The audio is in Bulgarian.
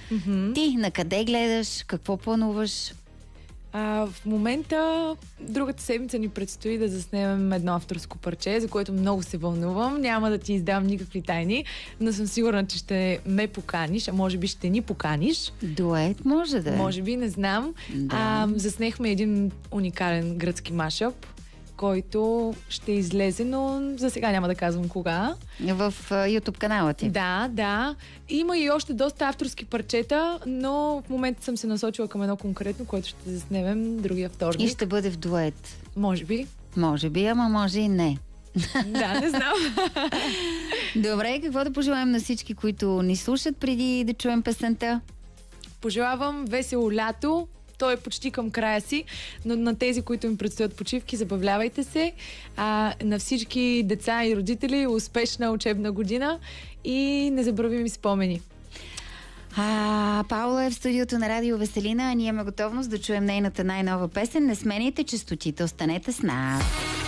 Ти на къде гледаш? Какво плануваш? В момента, другата седмица ни предстои да заснемем едно авторско парче, за което много се вълнувам. Няма да ти издам никакви тайни, но съм сигурна, че ще ме поканиш, а може би ще ни поканиш. Дует може да е. Може би, не знам. Да. Заснехме един уникален гръцки машъп, който ще излезе, но за сега няма да казвам кога. В YouTube канала ти. Да. Има и още доста авторски парчета, но в момента съм се насочила към едно конкретно, което ще заснемем другия вторник. И ще бъде в дует. Може би. Може би, ама може и не. Да, не знам. Добре, какво да пожелаем на всички, които ни слушат преди да чуем песента? Пожелавам весело лято. Той е почти към края си, но на тези, които им предстоят почивки, забавлявайте се. На всички деца и родители успешна учебна година и незабравими спомени. Паула е в студиото на Радио Веселина, а ние имаме готовност да чуем нейната най-нова песен. Не сменяйте честотите, останете с нас.